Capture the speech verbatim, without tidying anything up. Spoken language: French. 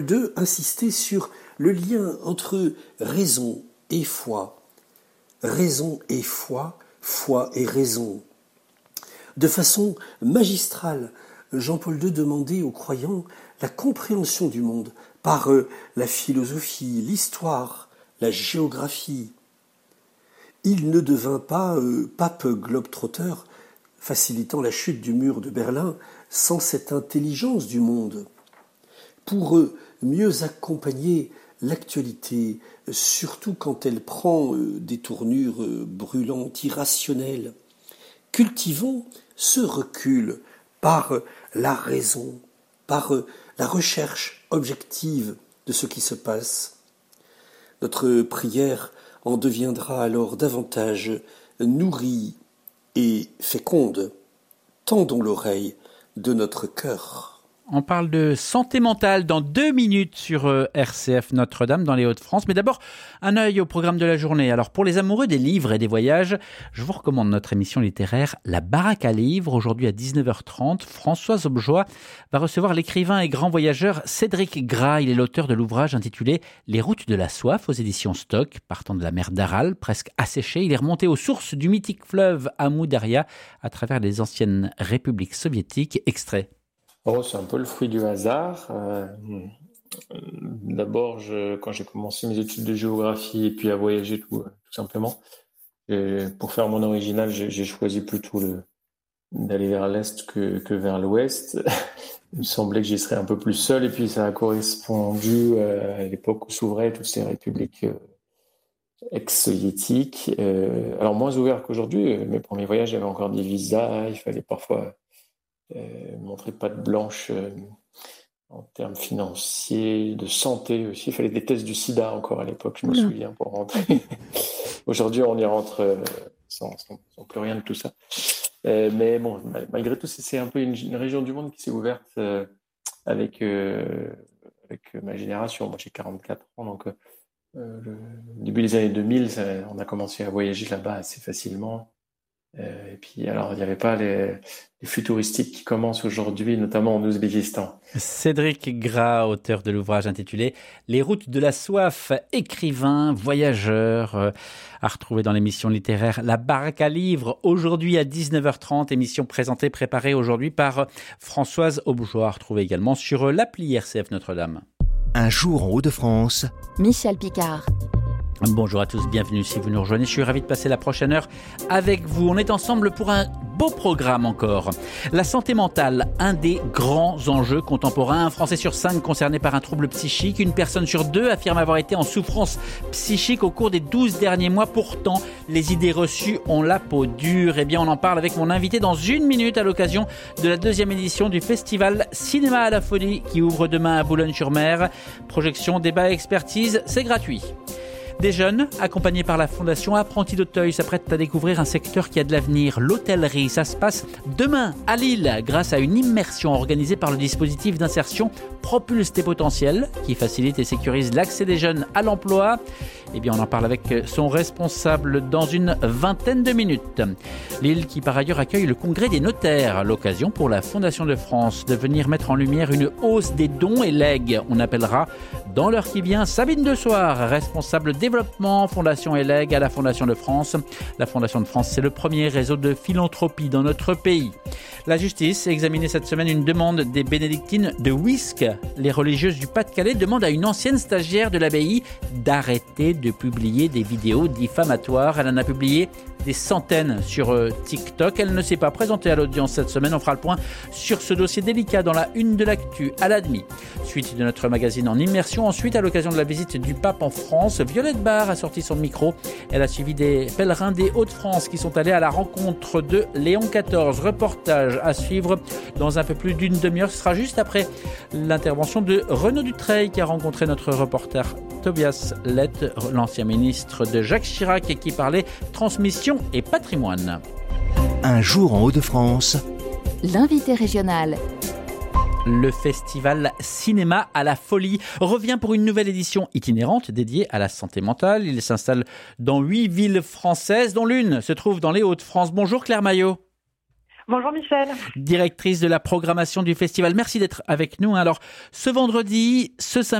De insister sur le lien entre raison et foi, raison et foi, foi et raison. De façon magistrale, Jean-Paul deux demandait aux croyants la compréhension du monde par la philosophie, l'histoire, la géographie. Il ne devint pas euh, pape globe-trotter, facilitant la chute du mur de Berlin sans cette intelligence du monde. Pour eux, mieux accompagner l'actualité, surtout quand elle prend euh, des tournures euh, brûlantes, irrationnelles. Cultivons ce recul par euh, la raison, par euh, la recherche objective de ce qui se passe. Notre prière en deviendra alors davantage nourrie et féconde. Tendons l'oreille de notre cœur. On parle de santé mentale dans deux minutes sur R C F Notre-Dame dans les Hauts-de-France. Mais d'abord, un œil au programme de la journée. Alors pour les amoureux des livres et des voyages, je vous recommande notre émission littéraire La Baraque à livres. Aujourd'hui à dix-neuf heures trente, Françoise Aubejoie va recevoir l'écrivain et grand voyageur Cédric Gras. Il est l'auteur de l'ouvrage intitulé Les routes de la soif aux éditions Stock. Partant de la mer d'Aral, presque asséchée, il est remonté aux sources du mythique fleuve Amou Daria à travers les anciennes républiques soviétiques. Extrait. Oh, c'est un peu le fruit du hasard. Euh, d'abord, je, quand j'ai commencé mes études de géographie et puis à voyager tout, tout simplement, et pour faire mon original, j'ai, j'ai choisi plutôt le, d'aller vers l'est que, que vers l'ouest. Il me semblait que j'y serais un peu plus seul et puis ça a correspondu à l'époque où s'ouvraient toutes ces républiques ex-soviétiques. Euh, alors moins ouvertes qu'aujourd'hui. Mes premiers voyages, j'avais encore des visas, il fallait parfois Euh, montrer patte blanche euh, en termes financiers, de santé aussi. Il fallait des tests du sida encore à l'époque, je me mmh. souviens, pour rentrer. Aujourd'hui, on y rentre euh, sans, sans, sans plus rien de tout ça. Euh, mais bon, malgré tout, c'est, c'est un peu une, une région du monde qui s'est ouverte euh, avec, euh, avec ma génération. Moi, j'ai quarante-quatre ans, donc euh, le début des années deux mille, ça, on a commencé à voyager là-bas assez facilement. Euh, et puis, alors, il n'y avait pas les, les flux touristiques qui commencent aujourd'hui, notamment en Ouzbékistan. Cédric Gras, auteur de l'ouvrage intitulé Les routes de la soif, écrivain, voyageur, euh, à retrouver dans l'émission littéraire La Baraque à livres, aujourd'hui à dix-neuf heures trente, émission présentée, préparée aujourd'hui par Françoise Aubejoie, à retrouver également sur l'appli R C F Notre-Dame. Un jour en Hauts-de-France, Michel Picard. Bonjour à tous, bienvenue si vous nous rejoignez. Je suis ravi de passer la prochaine heure avec vous. On est ensemble pour un beau programme encore. La santé mentale, un des grands enjeux contemporains. Un Français sur cinq concerné par un trouble psychique. Une personne sur deux affirme avoir été en souffrance psychique au cours des douze derniers mois. Pourtant, les idées reçues ont la peau dure. Eh bien, on en parle avec mon invité dans une minute à l'occasion de la deuxième édition du festival Cinéma à la Folie qui ouvre demain à Boulogne-sur-Mer. Projection, débat, expertise, c'est gratuit. Des jeunes, accompagnés par la Fondation Apprentis d'Auteuil, s'apprêtent à découvrir un secteur qui a de l'avenir, l'hôtellerie. Ça se passe demain à Lille, grâce à une immersion organisée par le dispositif d'insertion Propulse tes potentiels, qui facilite et sécurise l'accès des jeunes à l'emploi. Eh bien, on en parle avec son responsable dans une vingtaine de minutes. Lille qui, par ailleurs, accueille le congrès des notaires, l'occasion pour la Fondation de France de venir mettre en lumière une hausse des dons et legs. On appellera, dans l'heure qui vient, Sabine Desoir, responsable développement Fondation et legs à la Fondation de France. La Fondation de France, c'est le premier réseau de philanthropie dans notre pays. La justice a examiné cette semaine une demande des bénédictines de Wisques. Les religieuses du Pas-de-Calais demandent à une ancienne stagiaire de l'abbaye d'arrêter de publier des vidéos diffamatoires. Elle en a publié des centaines sur euh, TikTok. Elle ne s'est pas présentée à l'audience cette semaine. On fera le point sur ce dossier délicat dans la une de l'actu à la demi. Suite de notre magazine en immersion. Ensuite, à l'occasion de la visite du pape en France, Violette Barre a sorti son micro. Elle a suivi des pèlerins des Hauts-de-France qui sont allés à la rencontre de Léon quatorze. Reportage à suivre dans un peu plus d'une demi-heure. Ce sera juste après l'intervention de Renaud Dutreil qui a rencontré notre reporter Tobias Lett, l'ancien ministre de Jacques Chirac, et qui parlait transmission et patrimoine. Un jour en Hauts-de-France, l'invité régional. Le festival Cinéma à la Folie revient pour une nouvelle édition itinérante dédiée à la santé mentale. Il s'installe dans huit villes françaises, dont l'une se trouve dans les Hauts-de-France. Bonjour Claire Maillot. Bonjour Michel. Directrice de la programmation du festival. Merci d'être avec nous. Alors, ce vendredi, ce samedi,